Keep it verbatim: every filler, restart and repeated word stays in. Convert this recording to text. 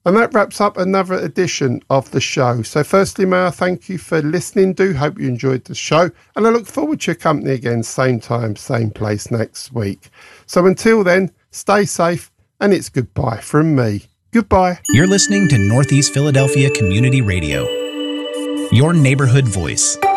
And that wraps up another edition of the show. So firstly, may I thank you for listening. Do hope you enjoyed the show. And I look forward to your company again, same time, same place next week. So until then, stay safe, and it's goodbye from me. Goodbye. You're listening to Northeast Philadelphia Community Radio, your neighborhood voice.